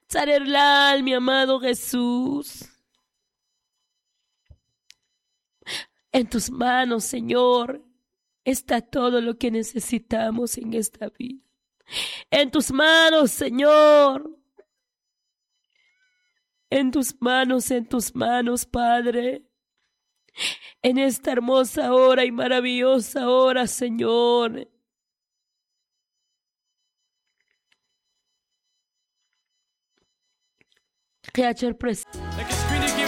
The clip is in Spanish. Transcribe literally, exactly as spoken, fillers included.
Sarerlal, mi amado Jesús. En tus manos, Señor, está todo lo que necesitamos en esta vida. En tus manos, Señor. En tus manos, en tus manos, Padre. En esta hermosa hora y maravillosa hora, Señor. Que ayer presente.